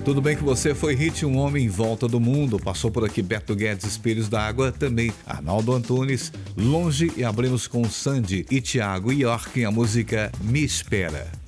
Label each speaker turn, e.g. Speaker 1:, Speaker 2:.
Speaker 1: Tudo bem que você foi hit Um Homem em Volta do Mundo. Passou por aqui Beto Guedes, Espelhos d'Água, também Arnaldo Antunes, Longe, e abrimos com Sandy e Thiago York, a música Me Espera.